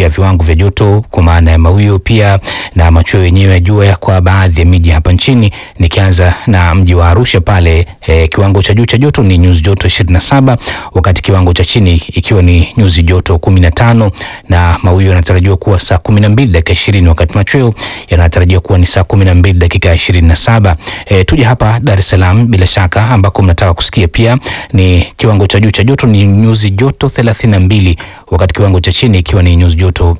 pia viwango vya joto kwa maana ya mawio pia na machweo yenyewe ya jua kwa baadhi ya miji hapa nchini. Nikianza na mji wa Arusha pale, kiwango cha juu cha joto ni nyuzi joto 27, wakati kiwango cha chini ikiwa ni nyuzi joto 15, na mawio yanatarajiwa kuwa saa 12 dakika 20, wakati machweo yanatarajiwa kuwa ni saa 12 dakika 27. Tuje hapa Dar es Salaam bila shaka ambako mnataka kusikia pia ni kiwango cha juu cha joto ni nyuzi joto 32, wakati kiwango cha chini ikiwa ni nyuzi joto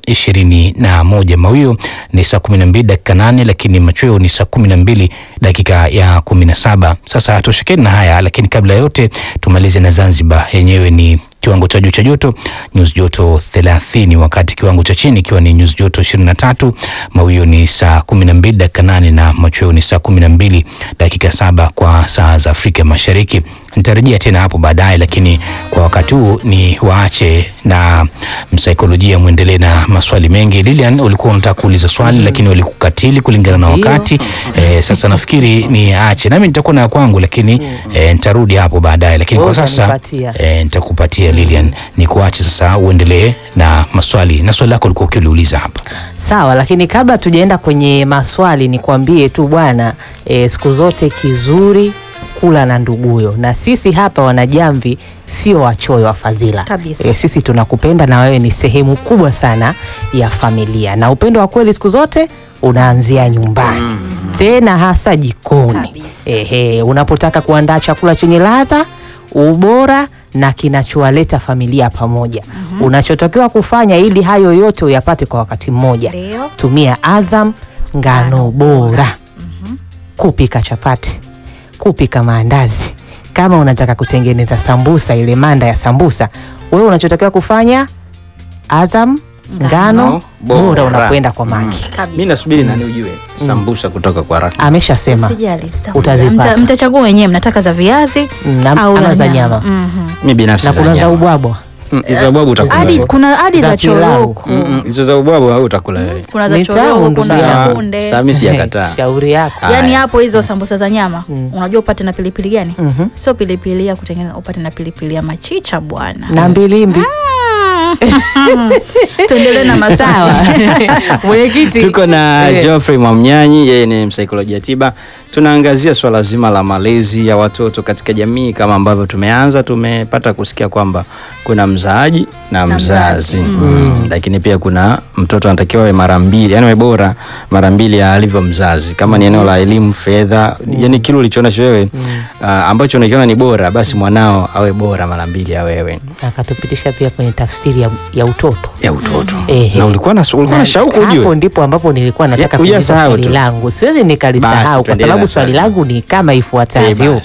21. Mawio ni saa 12 dakika 8, lakini machweo ni saa 12 dakika ya 17. Sasa hatoshekeni na haya, lakini kabla yote tumalize na Zanzibar. Yenyewe ni kiwango cha juu cha joto nyuzi joto 30, wakati kiwango cha chini ikiwa ni nyuzi joto 23. Mawio ni saa 12 dakika 8 na machweo ni saa 12 dakika 7 kwa saa za Afrika Mashariki. Nitarejea tena hapo baadaye, lakini kwa wakati huu ni waache na msaikolojia muendelee na maswali mengi. Lilian, ulikuwa unataka kuuliza swali lakini walikukatili kulingana na wakati. Sasa nafikiri ni aache nami nitakuwa na kwangu, lakini nitarudi hapo baadaye, lakini kwa sasa nitakupatia Lilian, ni kuache sasa uendelee na maswali, na swali lako ulikuwa ukiuliza hapa. Sawa, lakini kabla tujaenda kwenye maswali nikwambie tu bwana, siku zote kizuri kula na nduguyo, na sisi hapa Wanajamvi sio wachoyo wa fadhila. Sisi tunakupenda na wewe ni sehemu kubwa sana ya familia, na upendo wa kweli siku zote unaanzia nyumbani, tena hasa jikoni. Unapotaka kuandaa chakula chenye ladha, ubora na kinachowaleta familia pamoja. Unachotakiwa kufanya ili hayo yote uyapate kwa wakati mmoja, tumia Azam ngano bora. Kupika chapati, kupika maandazi, kama unataka kutengeneza sambusa, ile manda ya sambusa, wewe unachotakiwa kufanya Azam ngano bora, unakwenda kwa Maki. Mimi nasubiri nani ujue sambusa kutoka kwa Raki. Ameshasema utazipata. Mtachagua wenyewe, mnataka za viazi au za nyama. Mimi binafsi na kuna za ubwabwa. Hizo ubwabwa utakula. Kuna hadi za choroko. Hizo za ubwabwa au utakula wewe? Kuna za choroko, kuna za kunde. Sasa mimi sijakataa. Shauri yako. Yaani hapo hizo sambusa za nyama, unajua upate na pilipili gani? Sio pilipili ya kutengeneza, upate na pilipili ya machicha bwana. Na mbilimbi. Tuendelee na masawa. Mwenyekiti, tuko na Geoffrey Mwamnyanyi, yeye ni msaikolojia tiba. Tunaangazia swala zima la malezi ya watoto katika jamii. Kama ambavyo tumepata kusikia kwamba kuna mzaaji na mzazi. Lakini pia kuna mtoto anatakiwa awe mara mbili, yani awe bora mara mbili ya alivyo mzazi. Kama ni eneo la elimu, fedha, yani kile ulichoona wewe ambacho unakiona ni bora, basi mwanao awe bora mara mbili ya wewe. Akatupitisha pia kwenye tafsiri ya utoto. Na ulikuwa na shauku ujue. Hapo ndipo ambapo nilikuwa nataka kuuliza swali langu. Siwezi nikalisahau kwa sababu swali langu ni kama ifuatavyo.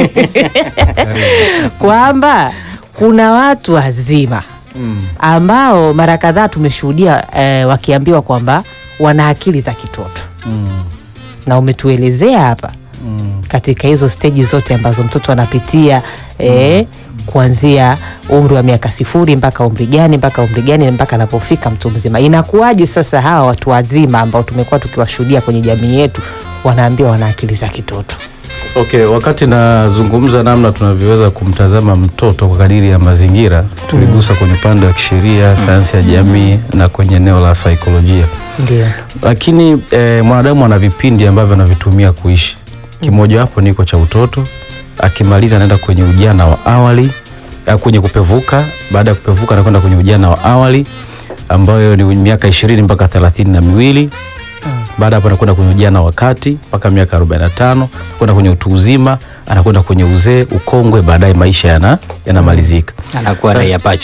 Kwamba kuna watu wazima ambao mara kadhaa tumeshuhudia wakiambiwa kwamba wana akili za kitoto. Na umetuelezea hapa katika hizo stage zote ambazo mtoto anapitia, kuanzia umri wa miaka 0 mpaka umri gani mpaka anapofika mtu mzima. Inakuwaje sasa hawa watu wazima ambao tumekuwa tukiwashuhudia kwenye jamii yetu wanaambiwa wana akili za kitoto? Wakati nazungumza namna tunavyoweza kumtazama mtoto kwa kadiri ya mazingira, tuligusa kwenye upande wa kisheria, sayansi ya jamii na kwenye eneo la saikolojia. Ndio. Lakini mwanadamu ana vipindi ambavyo anavitumia kuishi. Kimoja wapo niko cha utoto, akimaliza anaenda kwenye ujana wa awali, kwenye kupevuka. Baada ya kupevuka anakwenda kwenye ujana wa awali ambayo ni miaka 20 mpaka 32. Baada hapo anakwenda kwenye ujana wa kati mpaka miaka 45, anakwenda kwenye utu uzima, anakwenda kwenye uzee, ukongwe, baadaye maisha yanamalizika. Anakuwa raia pacha.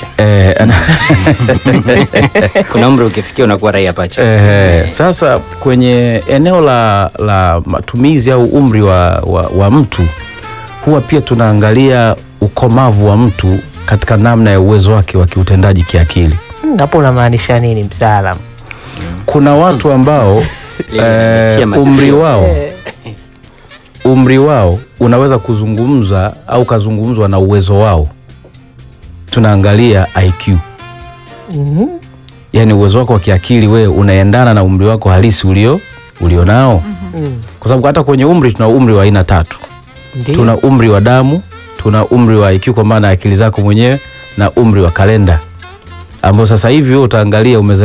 Kuna umri ukifikia unakuwa raia pacha. Sasa kwenye eneo la matumizi au umri wa mtu, huwa pia tunaangalia ukomavu wa mtu katika namna ya uwezo wake wa kiutendaji kiakili. Hapo unamaanisha nini mtaalamu? Kuna watu ambao umri wao unaweza kuzungumza au kazungumzwa na uwezo wao. Tunaangalia IQ. Yani uwezo wako wa kiakili wewe unaendana na umri wako halisi ulionao. Kwa sababu hata kwenye umri tuna umri wa aina 3. Tuna umri wa damu, tuna umri wa IQ kwa maana akili zako mwenyewe, na umri wa kalenda ambao sasa hivi wewe utaangalia